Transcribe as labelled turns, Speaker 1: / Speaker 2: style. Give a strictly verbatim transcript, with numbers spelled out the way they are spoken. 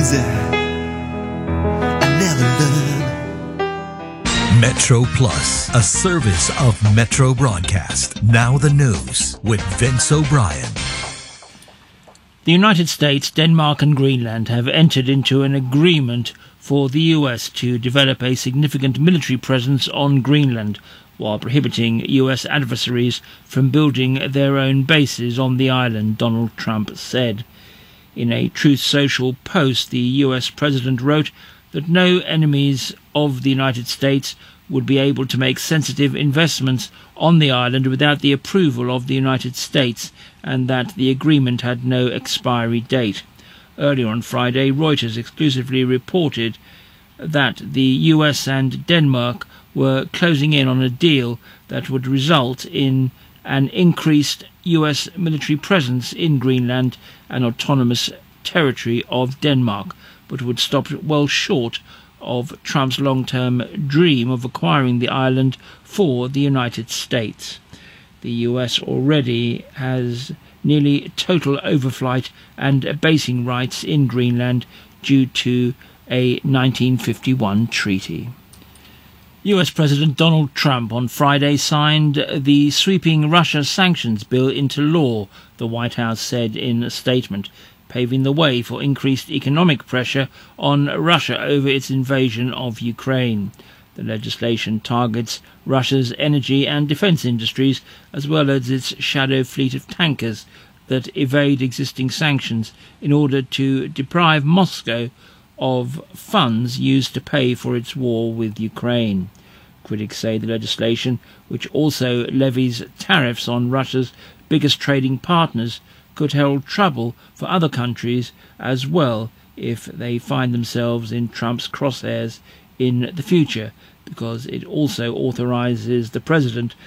Speaker 1: easy. I never learn.
Speaker 2: Metro Plus, a service of Metro Broadcast. Now the news with Vince O'Brien.
Speaker 3: The United States, Denmark and Greenland have entered into an agreement for the U S to develop a significant military presence on Greenland, while prohibiting U S adversaries from building their own bases on the island, Donald Trump said. In a Truth Social post, the U S president wrote that no enemies of the United States would be able to make sensitive investments on the island without the approval of the United States, and that the agreement had no expiry date. Earlier on Friday, Reuters exclusively reported that the U S and Denmark were closing in on a deal that would result in an increased U S military presence in Greenland, an autonomous territory of Denmark, but would stop well short of Trump's long-term dream of acquiring the island for the United States. The U S already has nearly total overflight and basing rights in Greenland due to a nineteen fifty-one treaty. U S President Donald Trump on Friday signed the sweeping Russia sanctions bill into law, the White House said in a statement, paving the way for increased economic pressure on Russia over its invasion of Ukraine. The legislation targets Russia's energy and defence industries, as well as its shadow fleet of tankers that evade existing sanctions in order to deprive Moscow of funds used to pay for its war with Ukraine. Critics say the legislation, which also levies tariffs on Russia's biggest trading partners, could hold trouble for other countries as well if they find themselves in Trump's crosshairs in the future, because it also authorises the president